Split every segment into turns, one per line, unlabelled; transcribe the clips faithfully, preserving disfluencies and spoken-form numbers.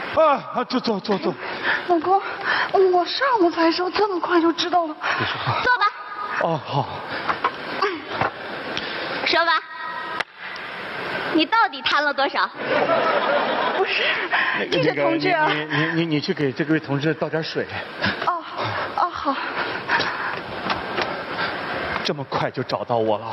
啊啊，坐坐坐坐。
老公，我上午才说，这么快就知道了。
坐吧。
哦，好。
说吧，你到底贪了多少？
不是，记者同志啊，
你你你你去给这位同志倒点水。
哦哦好。
这么快就找到我了？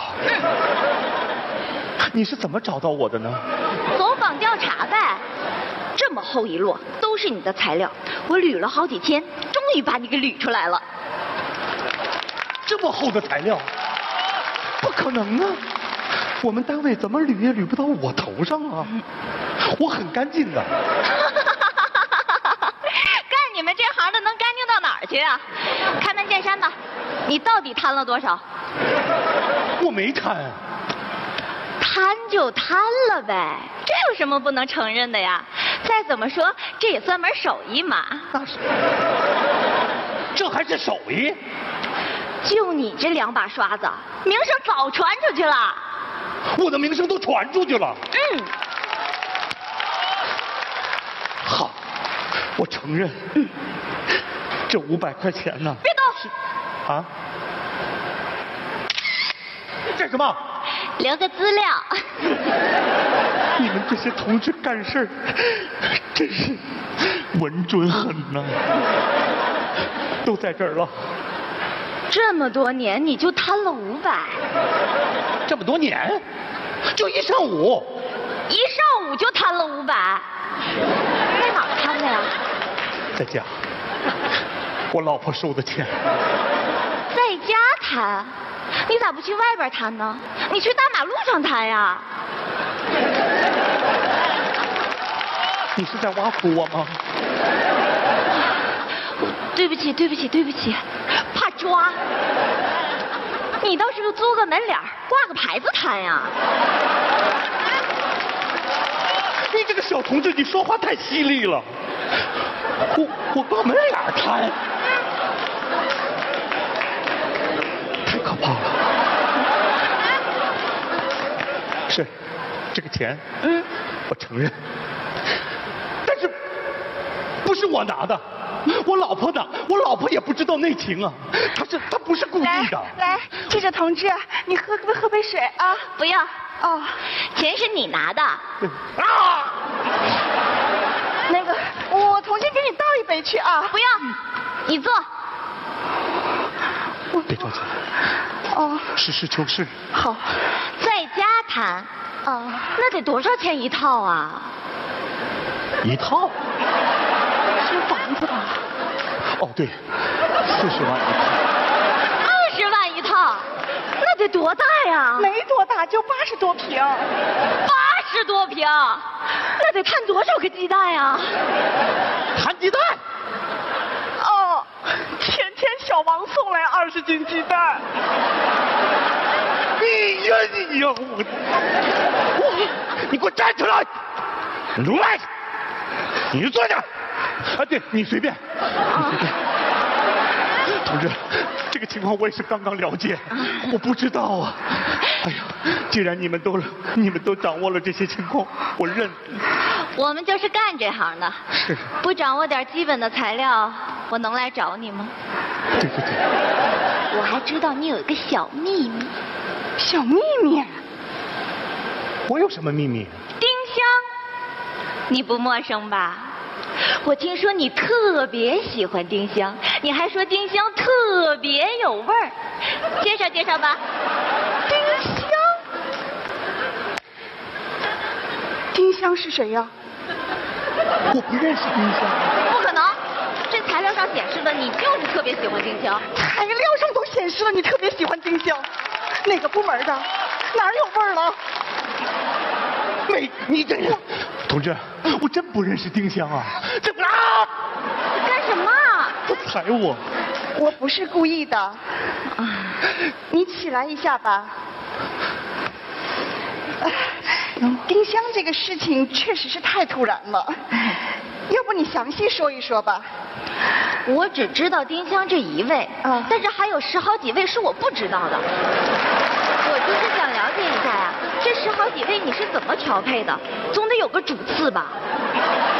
你是怎么找到我的呢？
走访调查呗。这么厚一摞都是你的材料，我捋了好几天，终于把你给捋出来了。
这么厚的材料，不可能啊！我们单位怎么捋也捋不到我头上啊！我很干净的。
干你们这行的能干净到哪儿去啊？开门见山吧，你到底贪了多少？
我没贪。
贪就贪了呗，这有什么不能承认的呀？再怎么说，这也算门手艺嘛。
那是。这还是手艺？
就你这两把刷子，名声早传出去了。
我的名声都传出去了。
嗯。
好，我承认。嗯。这五百块钱呢？
别动。
啊？干什么？
留个资料。
你们这些同志干事儿，真是稳准狠呐！都在这儿了。
这么多年你就贪了五百？
这么多年，就一上午。
一上午就贪了五百？在哪儿贪的呀？
在家。我老婆收的钱。
在家贪？你咋不去外边贪呢？你去大马路上贪呀？
你是在挖苦我吗？
对不起，对不起，对不起，怕抓。你倒是租个门脸，挂个牌子贪呀？
你这个小同志，你说话太犀利了。我我挂门脸贪，太可怕了。是，这个钱，嗯，我承认，但是不是我拿的，我老婆拿，我老婆也不知道内情啊，她是她不是故意的。
来，来记者同志，你喝喝喝杯水啊。
不要。
哦，
钱是你拿的。
啊！
那个，我重新给你倒一杯去啊。
不要，你坐。
别着急。
哦。
实事求是。
好。
在家谈。啊。那得多少钱一套啊？
一套？
是房子吧？
哦，对，四十万一套。
二十万一套，那得多大呀？
没多大，就八十多平。
八十多平，那得摊多少个鸡蛋呀？
摊鸡蛋？
哦，前天小王送来二十斤鸡蛋。
你呀你呀，我我，你给我站起来！出来！你就坐下。啊，对你随便，你随便。同志，这个情况我也是刚刚了解，我不知道啊。哎呀，既然你们都你们都掌握了这些情况，我认。
我们就是干这行的，
是
不掌握点基本的材料，我能来找你吗？
对对对。
我还知道你有一个小秘密。
小秘密？
我有什么秘密？
丁香，你不陌生吧？我听说你特别喜欢丁香，你还说丁香特别有味儿，介绍介绍吧。
丁香？丁香是谁呀？
我不认识丁香。
不可能，这材料上显示的你就是特别喜欢丁香。
材料上都显示了你特别喜欢丁香，哪个部门的？哪儿有味儿了？
没，你这人，同志，我真不认识丁香啊！这啊！
干什么？
他踩我！
我不是故意的。你起来一下吧。丁香这个事情确实是太突然了，要不你详细说一说吧。
我只知道丁香这一位，啊，但是还有十好几位是我不知道的。我就是想了解一下呀，这十好几位你是怎么调配的？总得有个主次吧？